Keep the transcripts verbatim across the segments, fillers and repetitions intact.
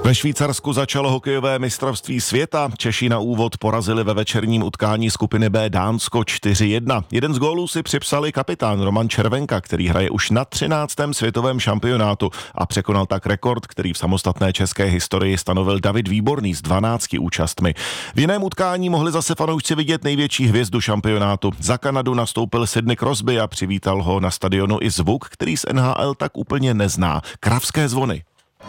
Ve Švýcarsku začalo hokejové mistrovství světa. Češi na úvod porazili ve večerním utkání skupiny B Dánsko čtyři jedna. Jeden z gólů si připsali kapitán Roman Červenka, který hraje už na třináctém světovém šampionátu a překonal tak rekord, který v samostatné české historii stanovil David Výborný s dvanácti účastmi. V jiném utkání mohli zase fanoušci vidět největší hvězdu šampionátu. Za Kanadu nastoupil Sidney Crosby a přivítal ho na stadionu i zvuk, který z N H L tak úplně nezná. Kravské zvony.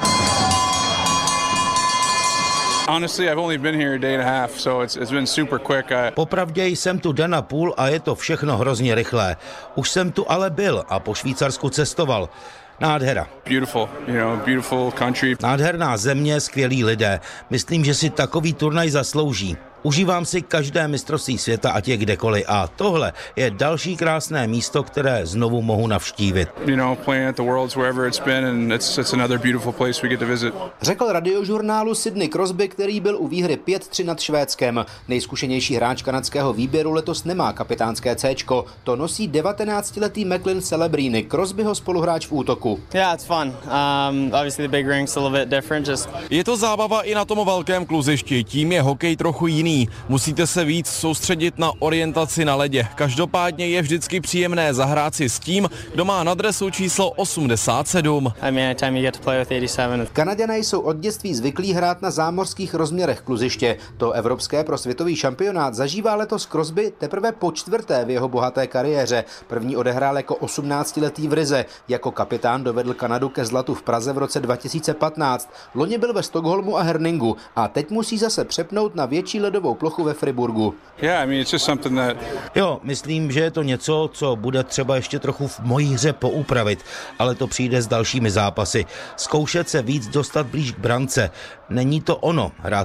Honestly, I've only been here a day and a half, so it's it's been super quick. I... Popravdě jsem tu den a půl a je to všechno hrozně rychlé. Už jsem tu ale byl a po Švýcarsku cestoval. Nádhera. Beautiful, you know, beautiful country. Nádherná země, skvělí lidé. Myslím, že si takový turnaj zaslouží. Užívám si každé mistrovství světa, ať je kdekoliv. A tohle je další krásné místo, které znovu mohu navštívit. You know, playing at the Worlds wherever it's been, and it's it's another beautiful place we get to visit. Řekl radiožurnálu Sidney Crosby, který byl u výhry pět tři nad Švédskem. Nejzkušenější hráč kanadského výběru letos nemá kapitánské céčko. To nosí devatenáctiletý Macklin Celebrini, Crosbyho spoluhráč v útoku. Yeah, it's fun. Um, obviously the big ring's a little bit different. Just... Je to zábava i na tom velkém kluzišti, tím je hokej trochu jiný. Musíte se víc soustředit na orientaci na ledě. Každopádně je vždycky příjemné zahrát si s tím, kdo má na dresu číslo osmdesát sedm. I mean, anytime you get to play with eighty-seven. Kanaďané jsou od dětství zvyklí hrát na zámořských rozměrech kluziště. To evropské pro světový šampionát zažívá letos Crosby teprve po čtvrté v jeho bohaté kariéře. První odehrál jako osmnáctiletý v Rize. Jako kapitán dovedl Kanadu ke zlatu v Praze v roce dva tisíce patnáct. Loni byl ve Stockholmu a Herningu a teď musí zase přepnout na větší ledovou plochu ve Friburgu. Yeah, I mean, it's just something that... Jo, myslím, že je to něco, co bude třeba ještě trochu v mojí hře poupravit, ale to přijde s dalšími zápasy. Zkoušet se víc dostat blíž k brance. Není to ono hrát